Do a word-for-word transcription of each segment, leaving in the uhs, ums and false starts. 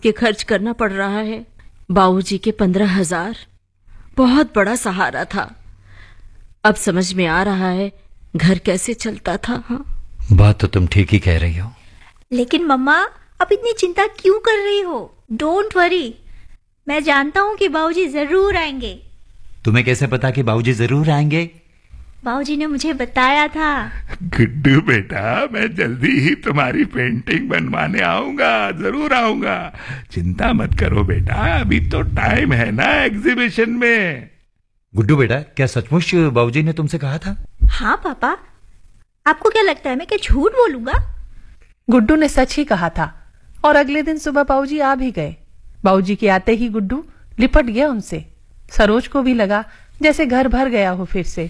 के खर्च करना पड़ रहा है। बाबूजी के पंद्रह हजार बहुत बड़ा सहारा था। अब समझ में आ रहा है घर कैसे चलता था। हाँ, बात तो तुम ठीक ही कह रही हो। लेकिन मम्मा, अब इतनी चिंता क्यों कर रही हो? डोंट वरी, मैं जानता हूँ कि बाबूजी जरूर आएंगे। तुम्हें कैसे पता कि बाबूजी जरूर आएंगे? बाबूजी ने मुझे बताया था। गुड्डू बेटा, मैं जल्दी ही तुम्हारी पेंटिंग बनवाने आऊंगा, जरूर आऊंगा। चिंता मत करो बेटा, अभी तो टाइम है ना एग्जीबिशन में। गुड्डू बेटा, क्या सचमुच बाबूजी ने तुमसे कहा था? हाँ पापा, आपको क्या लगता है मैं क्या झूठ बोलूंगा? गुड्डू ने सच ही कहा था और अगले दिन सुबह बाबूजी आ भी गए। बाबूजी के आते ही गुड्डू लिपट गया उनसे। सरोज को भी लगा जैसे घर भर गया हो फिर से।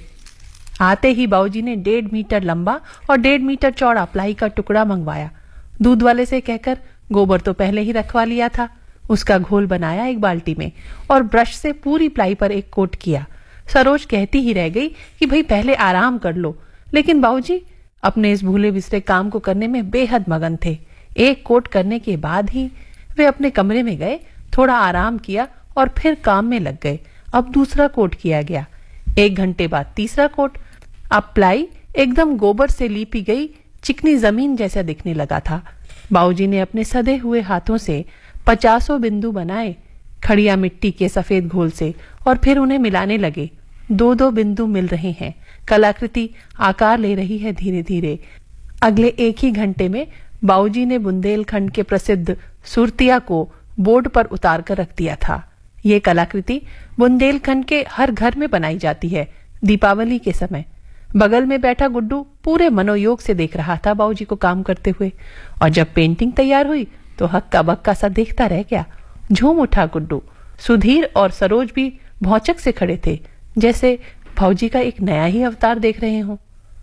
आते ही बाबूजी ने डेढ़ मीटर लंबा और डेढ़ मीटर चौड़ा प्लाई का टुकड़ा मंगवाया। दूध वाले से कहकर गोबर तो पहले ही रखवा लिया था। उसका घोल बनाया एक बाल्टी में और ब्रश से पूरी प्लाई पर एक कोट किया। सरोज कहती ही रह गई कि भाई पहले आराम कर लो, लेकिन बाबूजी अपने इस भूले बिसरे काम को करने में बेहद मगन थे। एक कोट करने के बाद ही वे अपने कमरे में गए, थोड़ा आराम किया और फिर काम में लग गए। अब दूसरा कोट किया गया, एक घंटे बाद तीसरा कोट। अब प्लाई एकदम गोबर से लीपी गई चिकनी जमीन जैसा दिखने लगा था। बाबूजी ने अपने सधे हुए हाथों से पचासों बिंदु बनाए खड़िया मिट्टी के सफेद घोल से और फिर उन्हें मिलाने लगे। दो दो बिंदु मिल रहे हैं, कलाकृति आकार ले रही है धीरे धीरे। अगले एक ही घंटे में बाबूजी ने बुंदेलखंड के प्रसिद्ध सुरतिया को बोर्ड पर उतार कर रख दिया था। ये कलाकृति बुंदेलखंड के हर घर में बनाई जाती है दीपावली के समय। बगल में बैठा गुड्डू पूरे मनोयोग से देख रहा था बाबूजी को काम करते हुए, और जब पेंटिंग तैयार हुई तो हक्का बक्का सा देखता रह गया। झूम उठा गुड्डू। सुधीर और सरोज भी भौचक से खड़े थे, जैसे बाबूजी का एक नया ही अवतार देख रहे हों।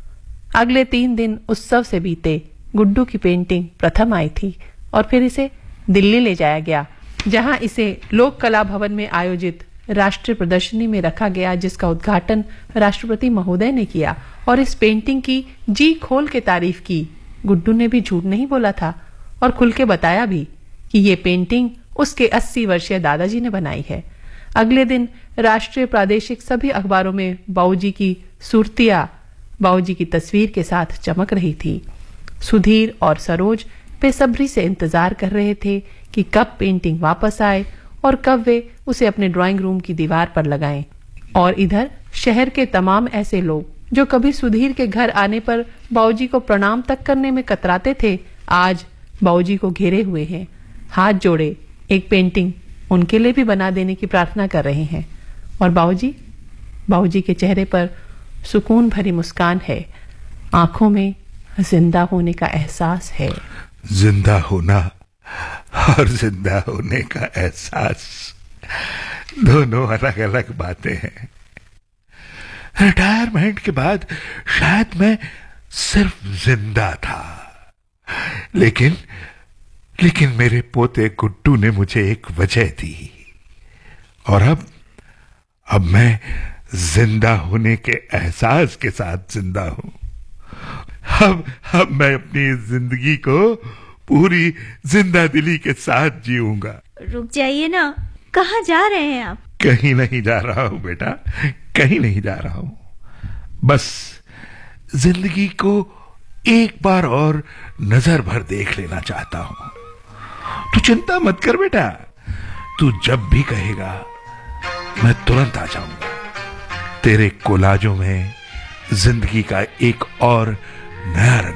अगले तीन दिन उत्सव से बीते। गुड्डू की पेंटिंग प्रथम आई थी और फिर इसे दिल्ली ले जाया गया, जहां इसे लोक कला भवन में आयोजित राष्ट्रीय प्रदर्शनी में रखा गया, जिसका उद्घाटन राष्ट्रपति महोदय ने किया और इस पेंटिंग की जी खोल के तारीफ की। गुड्डू ने भी झूठ नहीं बोला था और खुल के बताया भी कि ये पेंटिंग उसके अस्सी वर्षीय दादाजी ने बनाई है। अगले दिन राष्ट्रीय प्रादेशिक सभी अखबारों में बाबूजी की सुरतिया बाबूजी की तस्वीर के साथ चमक रही थी। सुधीर और सरोज बेसब्री से इंतजार कर रहे थे कि कब पेंटिंग वापस आए और कब वे उसे अपने ड्राइंग रूम की दीवार पर लगाएं। और इधर शहर के तमाम ऐसे लोग जो कभी सुधीर के घर आने पर बाबूजी को प्रणाम तक करने में कतराते थे, आज बाबूजी को घेरे हुए हैं, हाथ जोड़े एक पेंटिंग उनके लिए भी बना देने की प्रार्थना कर रहे हैं। और बाबूजी बाबूजी के चेहरे पर सुकून भरी मुस्कान है, आंखों में जिंदा होने का एहसास है। जिंदा होना और जिंदा होने का एहसास दोनों अलग अलग बातें हैं। रिटायरमेंट के बाद शायद मैं सिर्फ जिंदा था, लेकिन लेकिन मेरे पोते गुड्डू ने मुझे एक वजह दी और अब अब मैं जिंदा होने के एहसास के साथ जिंदा हूं। अब अब मैं अपनी जिंदगी को पूरी जिंदा दिली के साथ जीऊंगा। रुक जाइए ना, कहाँ जा रहे हैं आप? कहीं नहीं जा रहा हूं बेटा, कहीं नहीं जा रहा हूं। बस जिंदगी को एक बार और नजर भर देख लेना चाहता हूं। तू चिंता मत कर बेटा, तू जब भी कहेगा मैं तुरंत आ जाऊंगा। तेरे कोलाजों में जिंदगी का एक और नया रंग